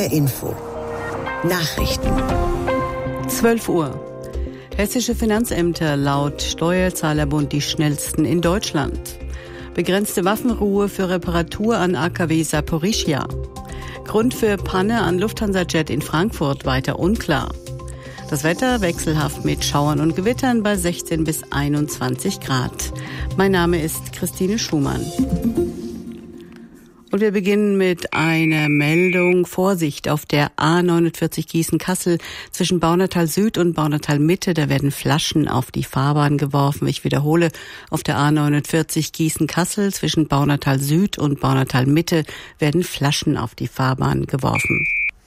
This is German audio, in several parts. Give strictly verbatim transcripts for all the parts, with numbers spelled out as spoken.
H R Info. Nachrichten. zwölf Uhr. Hessische Finanzämter laut Steuerzahlerbund die schnellsten in Deutschland. Begrenzte Waffenruhe für Reparatur an A K W Saporischschja. Grund für Panne an Lufthansa-Jet in Frankfurt weiter unklar. Das Wetter wechselhaft mit Schauern und Gewittern bei sechzehn bis einundzwanzig Grad. Mein Name ist Christine Schumann. Und wir beginnen mit einer Meldung. Vorsicht auf der A neunundvierzig Gießen-Kassel zwischen Baunatal Süd und Baunatal Mitte. Da werden Flaschen auf die Fahrbahn geworfen. Ich wiederhole, auf der A neunundvierzig Gießen-Kassel zwischen Baunatal Süd und Baunatal Mitte werden Flaschen auf die Fahrbahn geworfen.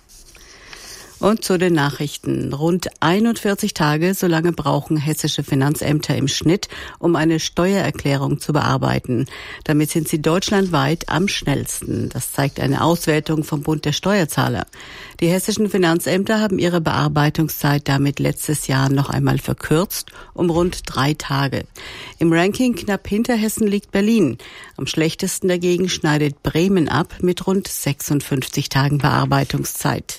Und zu den Nachrichten. Rund einundvierzig Tage, so lange brauchen hessische Finanzämter im Schnitt, um eine Steuererklärung zu bearbeiten. Damit sind sie deutschlandweit am schnellsten. Das zeigt eine Auswertung vom Bund der Steuerzahler. Die hessischen Finanzämter haben ihre Bearbeitungszeit damit letztes Jahr noch einmal verkürzt, um rund drei Tage. Im Ranking knapp hinter Hessen liegt Berlin. Am schlechtesten dagegen schneidet Bremen ab mit rund sechsundfünfzig Tagen Bearbeitungszeit.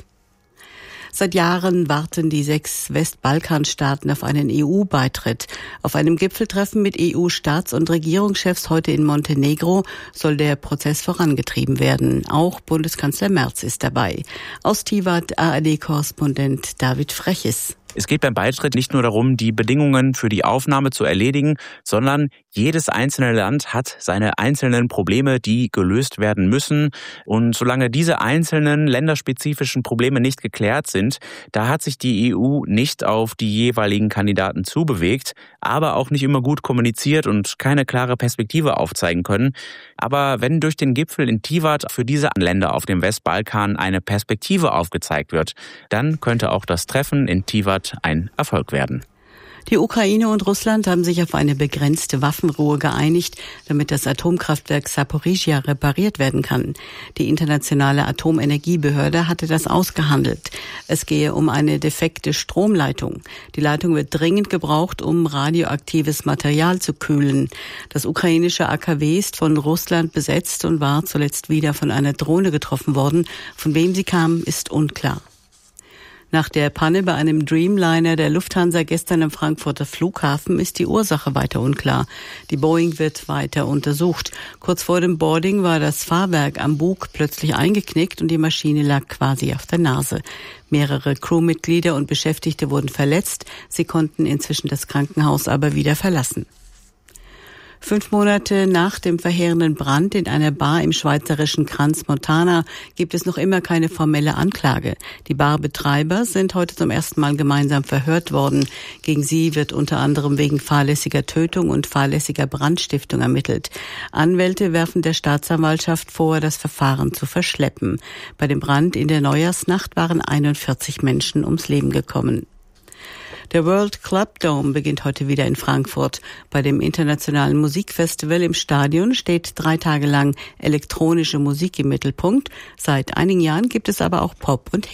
Seit Jahren warten die sechs Westbalkanstaaten auf einen E U-Beitritt. Auf einem Gipfeltreffen mit E U-Staats- und Regierungschefs heute in Montenegro soll der Prozess vorangetrieben werden. Auch Bundeskanzler Merz ist dabei. Aus Tivat A R D-Korrespondent David Freches. Es geht beim Beitritt nicht nur darum, die Bedingungen für die Aufnahme zu erledigen, sondern jedes einzelne Land hat seine einzelnen Probleme, die gelöst werden müssen. Und solange diese einzelnen länderspezifischen Probleme nicht geklärt sind, da hat sich die E U nicht auf die jeweiligen Kandidaten zubewegt, aber auch nicht immer gut kommuniziert und keine klare Perspektive aufzeigen können. Aber wenn durch den Gipfel in Tivat für diese Länder auf dem Westbalkan eine Perspektive aufgezeigt wird, dann könnte auch das Treffen in Tivat ein Erfolg werden. Die Ukraine und Russland haben sich auf eine begrenzte Waffenruhe geeinigt, damit das Atomkraftwerk Saporischschja repariert werden kann. Die internationale Atomenergiebehörde hatte das ausgehandelt. Es gehe um eine defekte Stromleitung. Die Leitung wird dringend gebraucht, um radioaktives Material zu kühlen. Das ukrainische A K W ist von Russland besetzt und war zuletzt wieder von einer Drohne getroffen worden. Von wem sie kam, ist unklar. Nach der Panne bei einem Dreamliner der Lufthansa gestern am Frankfurter Flughafen ist die Ursache weiter unklar. Die Boeing wird weiter untersucht. Kurz vor dem Boarding war das Fahrwerk am Bug plötzlich eingeknickt und die Maschine lag quasi auf der Nase. Mehrere Crewmitglieder und Beschäftigte wurden verletzt. Sie konnten inzwischen das Krankenhaus aber wieder verlassen. Fünf Monate nach dem verheerenden Brand in einer Bar im schweizerischen Crans-Montana gibt es noch immer keine formelle Anklage. Die Barbetreiber sind heute zum ersten Mal gemeinsam verhört worden. Gegen sie wird unter anderem wegen fahrlässiger Tötung und fahrlässiger Brandstiftung ermittelt. Anwälte werfen der Staatsanwaltschaft vor, das Verfahren zu verschleppen. Bei dem Brand in der Neujahrsnacht waren einundvierzig Menschen ums Leben gekommen. Der World Club Dome beginnt heute wieder in Frankfurt. Bei dem internationalen Musikfestival im Stadion steht drei Tage lang elektronische Musik im Mittelpunkt. Seit einigen Jahren gibt es aber auch Pop- und